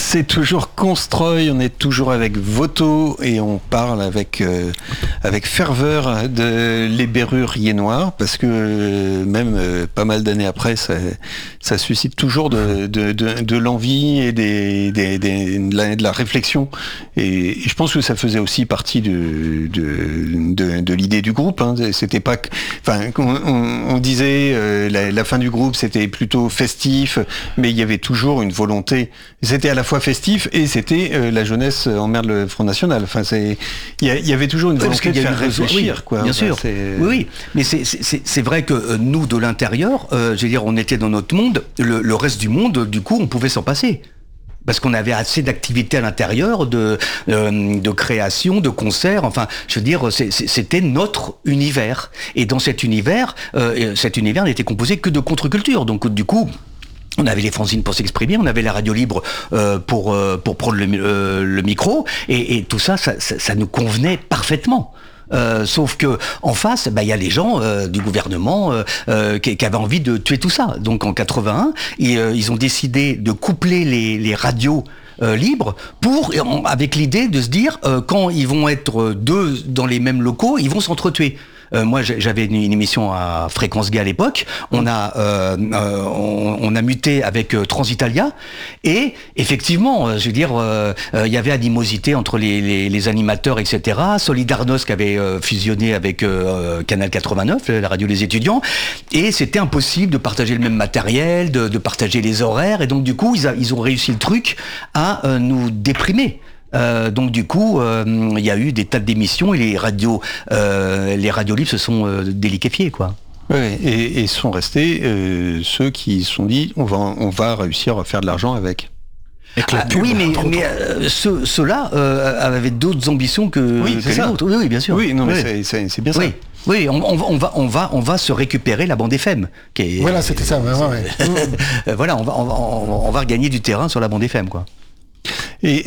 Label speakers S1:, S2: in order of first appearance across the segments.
S1: C'est toujours Constroy, on est toujours avec Voto et on parle avec ferveur de Les Berus Riénoirs parce que même pas mal d'années après, ça suscite toujours de l'envie et de la réflexion. Et je pense que ça faisait aussi partie de l'idée du groupe. Hein. C'était pas, on disait la fin du groupe c'était plutôt festif, mais il y avait toujours une volonté. C'était à la fois festif et c'était la jeunesse emmerde le Front National. Enfin, il y avait toujours une volonté de faire réfléchir, quoi.
S2: Bien sûr. Oui, mais c'est vrai que nous de l'intérieur, je veux dire, on était dans notre monde. Le reste du monde, du coup, on pouvait s'en passer. Parce qu'on avait assez d'activités à l'intérieur, de création, de concerts. Enfin, je veux dire, c'était notre univers. Et dans cet univers n'était composé que de contre-culture. Donc, du coup, on avait les fanzines pour s'exprimer, on avait la radio libre pour prendre le micro, et tout ça nous convenait parfaitement. Sauf que en face, il y a les gens du gouvernement qui avaient envie de tuer tout ça. Donc en 81, ils ont décidé de coupler les radios libres avec l'idée de se dire quand ils vont être deux dans les mêmes locaux, ils vont s'entretuer. Moi, j'avais une émission à Fréquence Gay à l'époque. On a muté avec Transitalia et effectivement, je veux dire, il y avait animosité entre les animateurs, etc. Solidarność qui avait fusionné avec Canal 89, la radio des étudiants, et c'était impossible de partager le même matériel, de partager les horaires, et donc du coup, ils ont réussi le truc à nous déprimer. Donc du coup, il y a eu des tas d'émissions et les radios libres se sont déliquéfiées, quoi.
S1: Ouais, et sont restés ceux qui se sont dit on va réussir à faire de l'argent avec.
S2: Oui, mais ceux-là avaient d'autres ambitions que les autres. Oui, bien sûr.
S1: Oui, non, mais c'est bien ça.
S2: Oui, on va se récupérer la bande FM.
S3: Voilà, c'était ça. Ouais.
S2: Voilà, on va regagner du terrain sur la bande FM, quoi.
S1: Et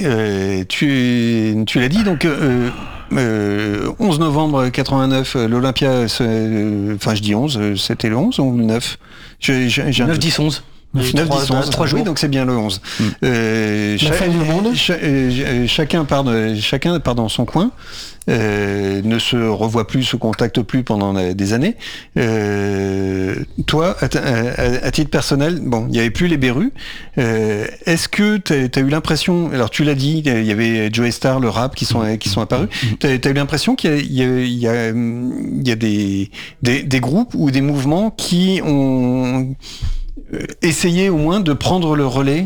S1: tu l'as dit, donc 11 novembre 89, l'Olympia, je dis 11, c'était le 11 ou le 9
S2: 9, 10, 11.
S1: 9, 10, 11, 3 jours. Oui, donc c'est bien le 11.
S3: La fin du monde.
S1: Chacun part dans son coin, ne se revoit plus, se contacte plus pendant des années. Toi, à titre personnel, il n'y avait plus les Berus. Est-ce que tu as eu l'impression, alors tu l'as dit, il y avait Joey Starr, le rap qui sont apparus. Tu as eu l'impression qu'il y a des groupes ou des mouvements qui ont essayer au moins de prendre le relais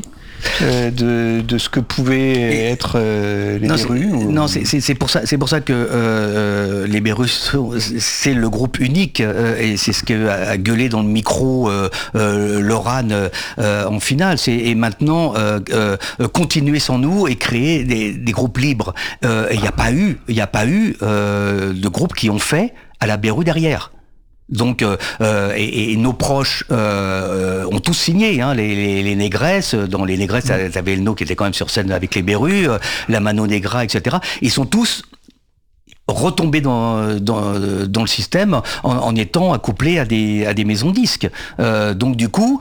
S1: de ce que pouvaient être les Berus.
S2: Non, c'est pour ça que les Berus, c'est le groupe unique, et c'est ce qu'a gueulé dans le micro Loran en finale. Et maintenant continuer sans nous et créer des groupes libres. Il n'y a pas eu de groupes qui ont fait à la Beru derrière. Donc et nos proches ont tous signé, hein, les négresses. Dans les négresses, t'avais Elno qui était quand même sur scène avec les Berus, la Mano Negra, etc. Ils sont tous retombés dans le système en étant accouplés à des maisons de disques. Donc du coup,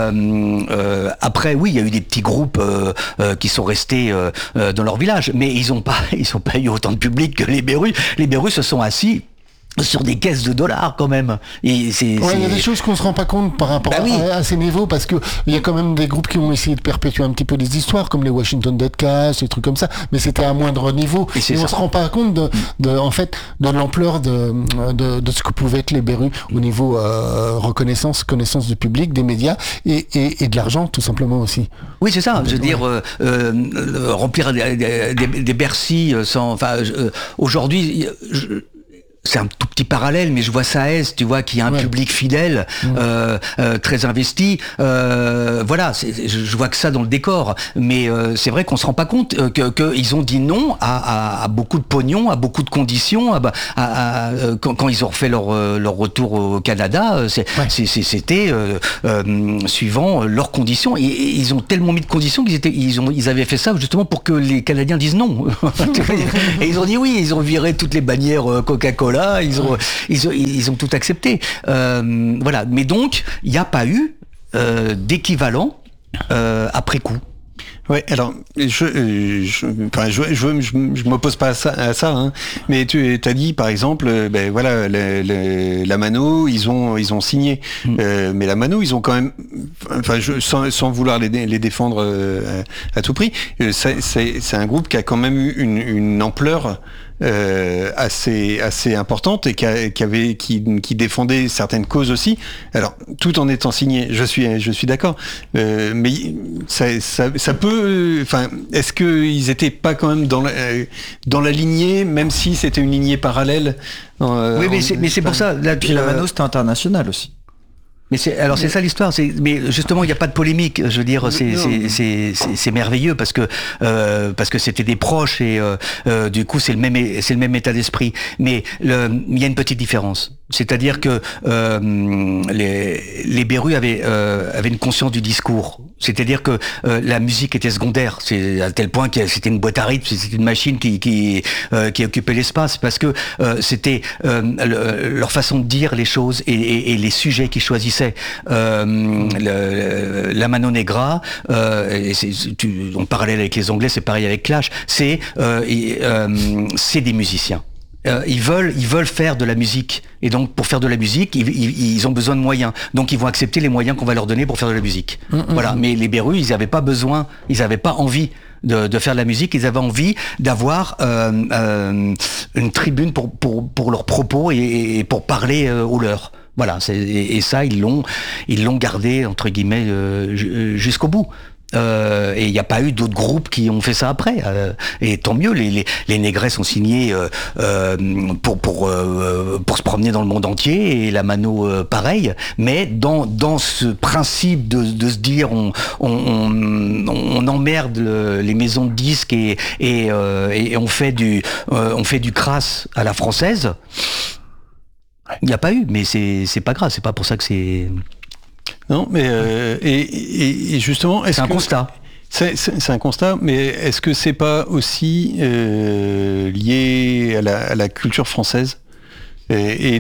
S2: après oui, il y a eu des petits groupes qui sont restés dans leur village, mais ils ont pas eu autant de public que les Berus. Les Berus se sont assis sur des caisses de dollars quand même. Il
S3: y a des choses qu'on se rend pas compte par rapport à ces niveaux, parce que il y a quand même des groupes qui ont essayé de perpétuer un petit peu des histoires, comme les Washington Deadcast, des trucs comme ça, mais c'était à moindre niveau. Et on se rend pas compte de l'ampleur de ce que pouvaient être les Berus au niveau connaissance du public, des médias et de l'argent tout simplement aussi.
S2: Oui, c'est ça. Je veux dire, remplir des Bercy sans. Aujourd'hui. C'est un tout petit parallèle, mais je vois ça tu vois, qui a un public fidèle, très investi. Voilà, je vois que ça dans le décor. Mais c'est vrai qu'on se rend pas compte que ils ont dit non à beaucoup de pognon, à beaucoup de conditions. Quand ils ont refait leur retour au Canada, c'était suivant leurs conditions. Et ils ont tellement mis de conditions qu'ils avaient fait ça justement pour que les Canadiens disent non. Et ils ont dit oui, ils ont viré toutes les bannières Coca-Cola. Ils ont tout accepté. Voilà. Mais donc, il n'y a pas eu d'équivalent après coup.
S1: Ouais, alors je m'oppose pas à ça, hein, mais tu as dit par exemple, voilà, la Mano, ils ont signé, mais la Mano, ils ont quand même, sans vouloir les défendre à tout prix, c'est un groupe qui a quand même eu une ampleur assez importante et qui défendait certaines causes aussi. Alors tout en étant signé, je suis d'accord, mais ça peut. Enfin, est-ce qu'ils étaient pas quand même dans la lignée, même si c'était une lignée parallèle?
S2: Oui, mais c'est pour ça.
S4: Puis la Mano, c'était international aussi.
S2: Mais c'est ça l'histoire. Mais justement, il n'y a pas de polémique. Je veux dire, c'est merveilleux parce que c'était des proches et du coup c'est le même état d'esprit. Mais il y a une petite différence. C'est-à-dire que les Berus avaient une conscience du discours. C'est-à-dire que la musique était secondaire. C'est à tel point que c'était une boîte à rythme, c'était une machine qui occupait l'espace parce que c'était leur façon de dire les choses et les sujets qu'ils choisissaient. La Mano Negra, en parallèle avec les Anglais, c'est pareil avec Clash. C'est des musiciens. Ils veulent faire de la musique et donc pour faire de la musique ils ont besoin de moyens, donc ils vont accepter les moyens qu'on va leur donner pour faire de la musique. Voilà. Mais les Berus, ils n'avaient pas besoin, ils n'avaient pas envie de faire de la musique, ils avaient envie d'avoir une tribune pour leurs propos et pour parler aux leurs. Voilà, et ça ils l'ont gardé entre guillemets jusqu'au bout. Et il n'y a pas eu d'autres groupes qui ont fait ça après. Et tant mieux, les Négresses ont signé pour se promener dans le monde entier, et la Mano pareil. Mais dans ce principe de se dire on emmerde les maisons de disques et on fait du crasse à la française. Il n'y a pas eu, mais c'est pas grave. C'est pas pour ça que c'est.
S1: Non, mais et justement,
S2: c'est un constat.
S1: C'est un constat, mais est-ce que c'est pas aussi lié à la culture française et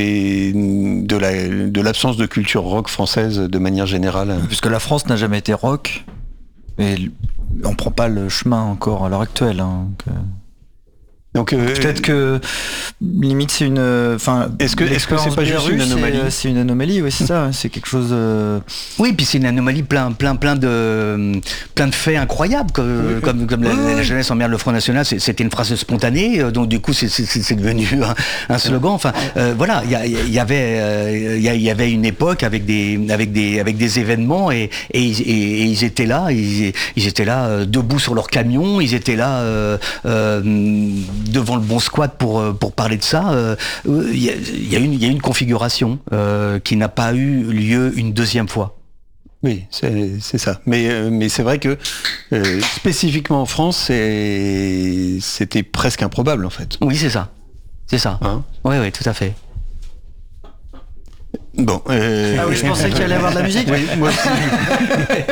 S1: de l'absence de culture rock française de manière générale?
S4: Puisque la France n'a jamais été rock, et on prend pas le chemin encore à l'heure actuelle. Hein, donc peut-être que limite c'est une.
S1: Est-ce que c'est pas juste une anomalie?
S4: C'est une anomalie, oui, c'est ça. C'est quelque chose.
S2: Oui, puis c'est une anomalie plein de faits incroyables, comme la jeunesse emmerde le Front National. C'était une phrase spontanée, donc du coup c'est devenu un slogan. Enfin voilà, il y avait une époque avec des événements et ils étaient là, ils étaient là debout sur leur camion, ils étaient là. Devant le bon squat pour parler de ça, il y a une configuration qui n'a pas eu lieu une deuxième fois.
S1: Oui, c'est ça. Mais c'est vrai que spécifiquement en France, c'était presque improbable en fait.
S2: Oui, c'est ça. C'est ça. Hein? Oui, tout à fait.
S1: Bon.
S4: Ah oui, je pensais qu'il allait y avoir de la musique.
S1: Oui, moi aussi.